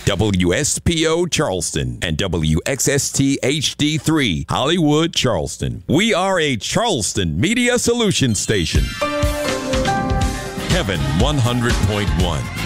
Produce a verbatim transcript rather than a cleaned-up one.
W S P O Charleston and W X S T H D three Hollywood, Charleston. We are a Charleston Media Solutions station. Heaven one hundred point one.